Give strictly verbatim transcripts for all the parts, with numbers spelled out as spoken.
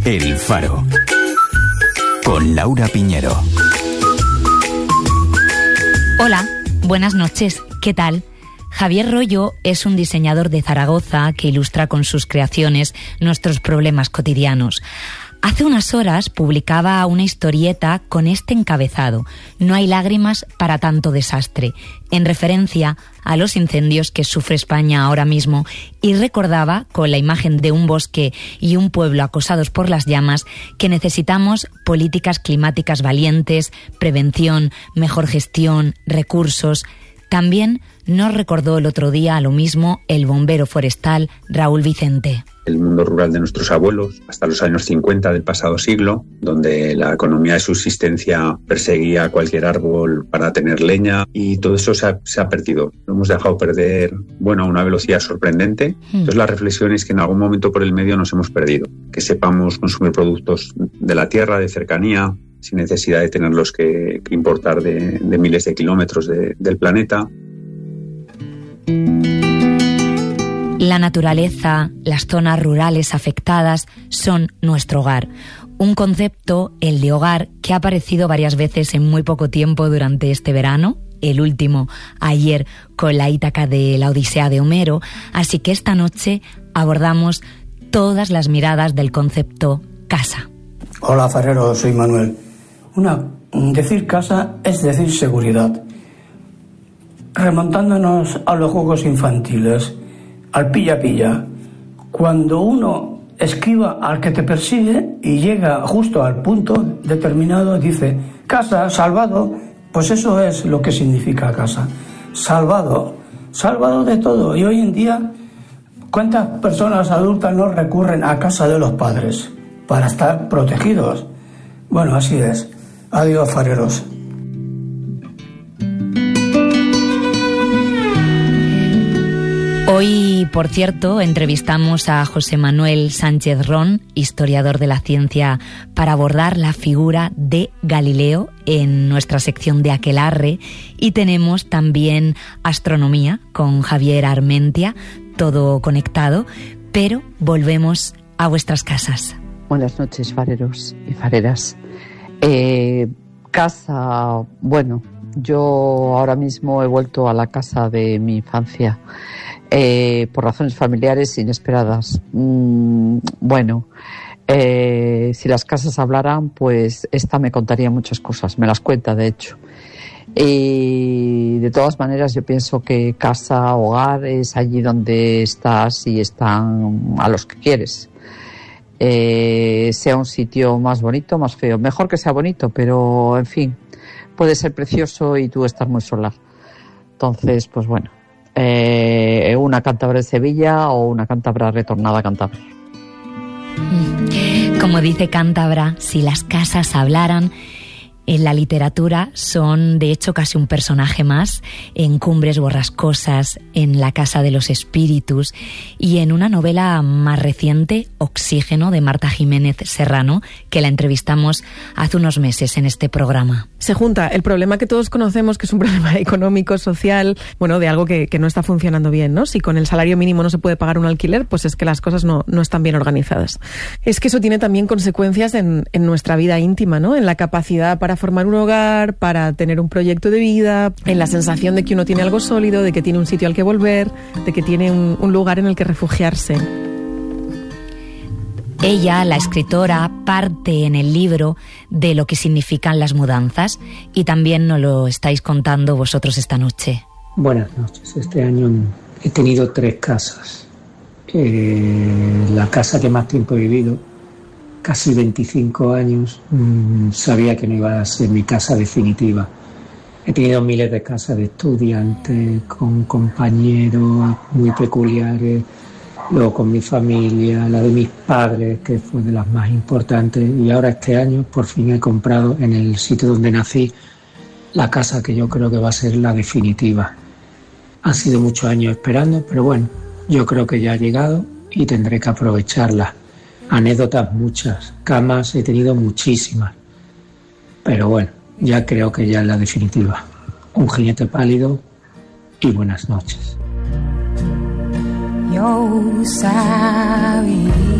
El Faro, con Laura Piñero. Hola, buenas noches, ¿qué tal? Javier Rollo es un diseñador de Zaragoza que ilustra con sus creaciones nuestros problemas cotidianos. Hace unas horas publicaba una historieta con este encabezado: No hay lágrimas para tanto desastre, en referencia a los incendios que sufre España ahora mismo, y recordaba, con la imagen de un bosque y un pueblo acosados por las llamas, que necesitamos políticas climáticas valientes, prevención, mejor gestión, recursos. También nos recordó el otro día lo mismo el bombero forestal Raúl Vicente. El mundo rural de nuestros abuelos, hasta los años cincuenta del pasado siglo, donde la economía de subsistencia perseguía cualquier árbol para tener leña, y todo eso se ha, se ha perdido. Lo hemos dejado perder, bueno, a una velocidad sorprendente. Entonces la reflexión es que en algún momento por el medio nos hemos perdido. Que sepamos consumir productos de la tierra, de cercanía, sin necesidad de tenerlos que, que importar de, de miles de kilómetros de, del planeta. La naturaleza, las zonas rurales afectadas son nuestro hogar. Un concepto, el de hogar, que ha aparecido varias veces en muy poco tiempo durante este verano. El último ayer con la Ítaca de la Odisea de Homero. Así que esta noche abordamos todas las miradas del concepto casa. Hola, Farrero, soy Manuel. Una, decir casa es decir seguridad. Remontándonos a los juegos infantiles, al pilla-pilla, cuando uno esquiva al que te persigue y llega justo al punto determinado, dice, casa, salvado, pues eso es lo que significa casa. Salvado, salvado de todo. Y hoy en día, ¿cuántas personas adultas no recurren a casa de los padres para estar protegidos? Bueno, así es. Adiós, fareros. Hoy, por cierto, entrevistamos a José Manuel Sánchez Ron, historiador de la ciencia, para abordar la figura de Galileo en nuestra sección de Aquelarre, y tenemos también astronomía con Javier Armentia, todo conectado, pero volvemos a vuestras casas. Buenas noches, fareros y fareras. Eh, casa, bueno, yo ahora mismo he vuelto a la casa de mi infancia. Eh, por razones familiares inesperadas. Mm, bueno, eh, si las casas hablaran, pues esta me contaría muchas cosas, me las cuenta de hecho. Y de todas maneras yo pienso que casa, hogar, es allí donde estás y están a los que quieres. Eh, sea un sitio más bonito, más feo, mejor que sea bonito, pero en fin, puede ser precioso y tú estar muy sola. Entonces, pues bueno. Eh, una cántabra de Sevilla o una cántabra retornada a Cantabria. Como dice Cántabra, si las casas hablaran, en la literatura son de hecho casi un personaje más, en Cumbres borrascosas, en La casa de los espíritus y en una novela más reciente, Oxígeno, de Marta Jiménez Serrano, que la entrevistamos hace unos meses en este programa. Se junta el problema que todos conocemos, que es un problema económico, social, bueno, de algo que, que no está funcionando bien, ¿no? Si con el salario mínimo no se puede pagar un alquiler, pues es que las cosas no, no están bien organizadas. Es que eso tiene también consecuencias en, en nuestra vida íntima, ¿no? En la capacidad para formar un hogar, para tener un proyecto de vida, en la sensación de que uno tiene algo sólido, de que tiene un sitio al que volver, de que tiene un, un lugar en el que refugiarse. Ella, la escritora, parte en el libro de lo que significan las mudanzas, y también nos lo estáis contando vosotros esta noche. Buenas noches. Este año he tenido tres casas. Eh, la casa que más tiempo he vivido, casi veinticinco años, mmm, sabía que no iba a ser mi casa definitiva. He tenido miles de casas de estudiantes, con compañeros muy peculiares, luego con mi familia, la de mis padres, que fue de las más importantes, y ahora este año por fin he comprado en el sitio donde nací la casa que yo creo que va a ser la definitiva. Han sido muchos años esperando, pero bueno, yo creo que ya ha llegado y tendré que aprovecharla. Anécdotas muchas, camas he tenido muchísimas, pero bueno, ya creo que ya es la definitiva. Un jinete pálido y buenas noches. Yo sabía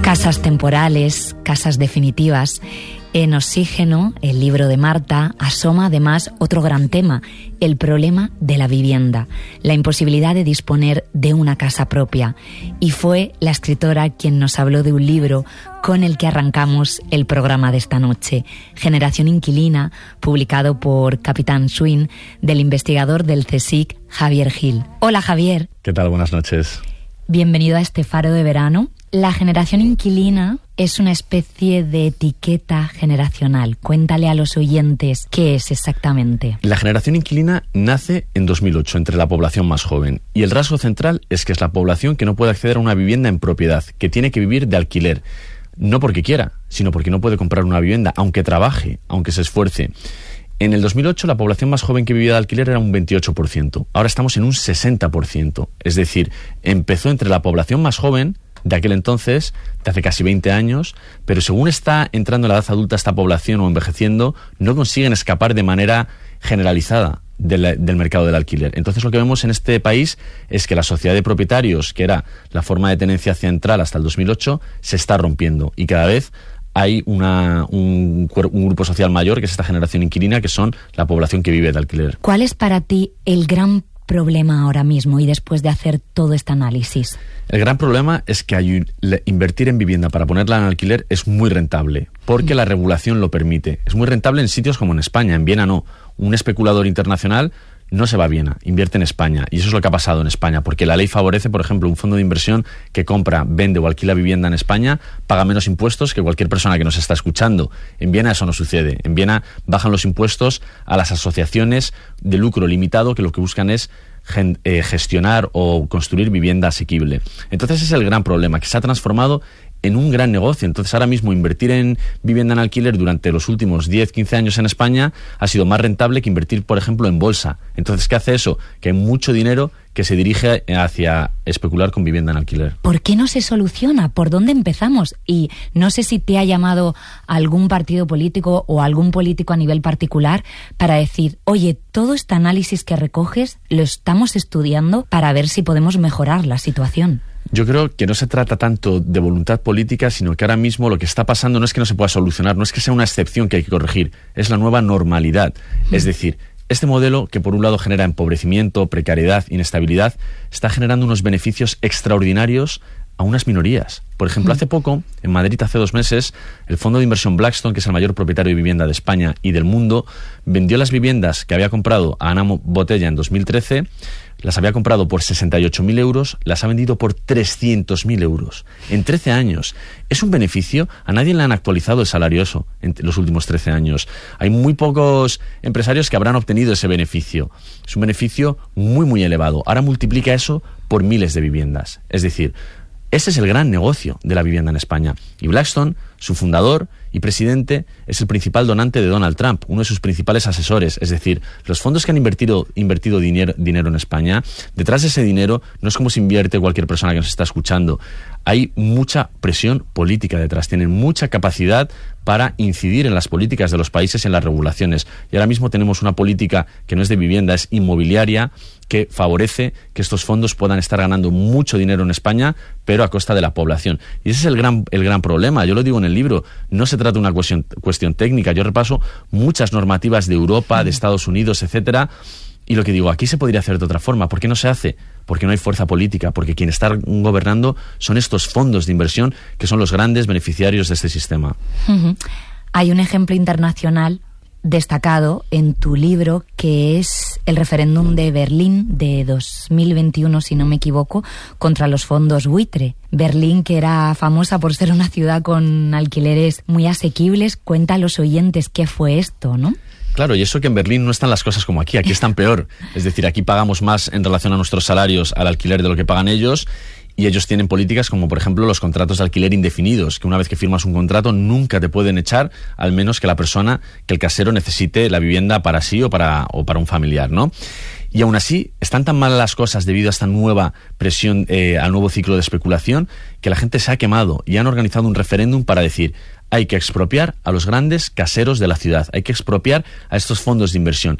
Casas temporales, casas definitivas. En Oxígeno, el libro de Marta, asoma además otro gran tema, el problema de la vivienda, la imposibilidad de disponer de una casa propia. Y fue la escritora quien nos habló de un libro con el que arrancamos el programa de esta noche, Generación Inquilina, publicado por Capitán Swing, del investigador del CSIC, Javier Gil. Hola, Javier. ¿Qué tal? Buenas noches. Bienvenido a este faro de verano. La generación inquilina es una especie de etiqueta generacional. Cuéntale a los oyentes qué es exactamente. La generación inquilina nace en dos mil ocho entre la población más joven y el rasgo central es que es la población que no puede acceder a una vivienda en propiedad, que tiene que vivir de alquiler, no porque quiera, sino porque no puede comprar una vivienda, aunque trabaje, aunque se esfuerce. En el dos mil ocho la población más joven que vivía de alquiler era un veintiocho por ciento. Ahora estamos en un sesenta por ciento. Es decir, empezó entre la población más joven de aquel entonces, de hace casi veinte años, pero según está entrando en la edad adulta esta población o envejeciendo, no consiguen escapar de manera generalizada del, del mercado del alquiler. Entonces lo que vemos en este país es que la sociedad de propietarios, que era la forma de tenencia central hasta el dos mil ocho, se está rompiendo y cada vez hay una, un, un grupo social mayor, que es esta generación inquilina, que son la población que vive de alquiler. ¿Cuál es para ti el gran problema ahora mismo y después de hacer todo este análisis? El gran problema es que hay, le, invertir en vivienda para ponerla en alquiler es muy rentable, porque la regulación lo permite. Es muy rentable en sitios como en España, en Viena no. Un especulador internacional no se va a Viena, invierte en España. Y eso es lo que ha pasado en España, porque la ley favorece, por ejemplo, un fondo de inversión que compra, vende o alquila vivienda en España, paga menos impuestos que cualquier persona que nos está escuchando. En Viena eso no sucede. En Viena bajan los impuestos a las asociaciones de lucro limitado que lo que buscan es gestionar o construir vivienda asequible. Entonces ese es el gran problema, que se ha transformado en un gran negocio. Entonces ahora mismo invertir en vivienda en alquiler durante los últimos diez, quince años en España ha sido más rentable que invertir, por ejemplo, en bolsa. Entonces, ¿qué hace eso? Que hay mucho dinero que se dirige hacia especular con vivienda en alquiler. ¿Por qué no se soluciona? ¿Por dónde empezamos? Y no sé si te ha llamado algún partido político o algún político a nivel particular para decir, oye, todo este análisis que recoges lo estamos estudiando para ver si podemos mejorar la situación. Yo creo que no se trata tanto de voluntad política, sino que ahora mismo lo que está pasando no es que no se pueda solucionar, no es que sea una excepción que hay que corregir, es la nueva normalidad. Mm. Es decir, este modelo, que por un lado genera empobrecimiento, precariedad, inestabilidad, está generando unos beneficios extraordinarios a unas minorías. Por ejemplo, hace poco, en Madrid, hace dos meses, el fondo de inversión Blackstone, que es el mayor propietario de vivienda de España y del mundo, vendió las viviendas que había comprado a Ana Botella en dos mil trece, las había comprado por sesenta y ocho mil euros, las ha vendido por trescientos mil euros. En trece años. Es un beneficio. A nadie le han actualizado el salario eso en los últimos trece años. Hay muy pocos empresarios que habrán obtenido ese beneficio. Es un beneficio muy, muy elevado. Ahora multiplica eso por miles de viviendas. Es decir, ese es el gran negocio de la vivienda en España. Y Blackstone, su fundador y presidente, es el principal donante de Donald Trump, uno de sus principales asesores. Es decir, los fondos que han invertido, invertido dinero, dinero en España, detrás de ese dinero no es como se invierte cualquier persona que nos está escuchando. Hay mucha presión política detrás, tienen mucha capacidad para incidir en las políticas de los países y en las regulaciones. Y ahora mismo tenemos una política que no es de vivienda, es inmobiliaria, que favorece que estos fondos puedan estar ganando mucho dinero en España, pero a costa de la población. Y ese es el gran, el gran problema. Yo lo digo en el libro, no se trata de una cuestión, cuestión técnica. Yo repaso muchas normativas de Europa, de Estados Unidos, etcétera, y lo que digo, aquí se podría hacer de otra forma. ¿Por qué no se hace? Porque no hay fuerza política, porque quien está gobernando son estos fondos de inversión que son los grandes beneficiarios de este sistema. Uh-huh. Hay un ejemplo internacional destacado en tu libro, que es el referéndum de Berlín de dos mil veintiuno, si no me equivoco, contra los fondos buitre. Berlín, que era famosa por ser una ciudad con alquileres muy asequibles. Cuenta a los oyentes qué fue esto, ¿no? Claro, y eso que en Berlín no están las cosas como aquí, aquí están peor. Es decir, aquí pagamos más en relación a nuestros salarios al alquiler de lo que pagan ellos, y ellos tienen políticas como, por ejemplo, los contratos de alquiler indefinidos, que una vez que firmas un contrato nunca te pueden echar, al menos que la persona, que el casero necesite la vivienda para sí o para, o para un familiar, ¿no? Y aún así, están tan mal las cosas debido a esta nueva presión, eh, al nuevo ciclo de especulación, que la gente se ha quemado y han organizado un referéndum para decir: hay que expropiar a los grandes caseros de la ciudad, hay que expropiar a estos fondos de inversión.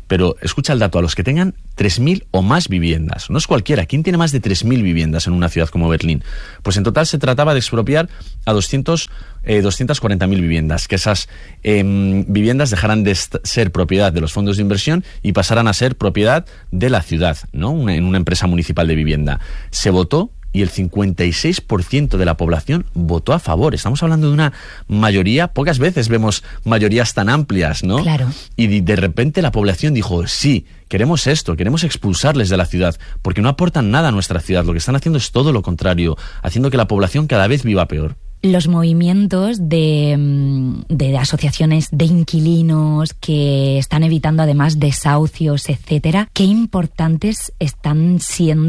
pero escucha el dato, a los que tengan tres mil o más viviendas. No es cualquiera. ¿Quién tiene más de tres mil viviendas en una ciudad como Berlín? Pues en total se trataba de expropiar a doscientos, eh, doscientas cuarenta mil viviendas, que esas eh, viviendas dejaran de ser propiedad de los fondos de inversión y pasaran a ser propiedad de la ciudad, ¿no? Una, en una empresa municipal de vivienda. Se votó y el cincuenta y seis por ciento de la población votó a favor. Estamos hablando de una mayoría, pocas veces vemos mayorías tan amplias, ¿no? Claro. Y de repente la población dijo, sí, queremos esto, queremos expulsarles de la ciudad, porque no aportan nada a nuestra ciudad. Lo que están haciendo es todo lo contrario, haciendo que la población cada vez viva peor. Los movimientos de, de asociaciones de inquilinos que están evitando además desahucios, etcétera, qué importantes están siendo